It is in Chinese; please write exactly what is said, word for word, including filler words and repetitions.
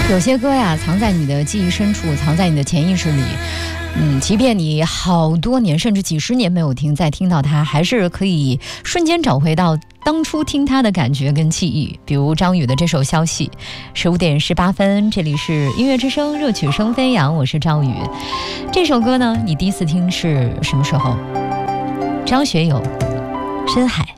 有些歌呀，藏在你的记忆深处，藏在你的潜意识里。嗯，即便你好多年甚至几十年没有听，再听到它，还是可以瞬间找回到当初听它的感觉跟记忆。比如张宇的这首《消息》。十五点十八分，这里是音乐之声，热曲声飞扬，我是赵宇。这首歌呢，你第一次听是什么时候？张学友，《深海》。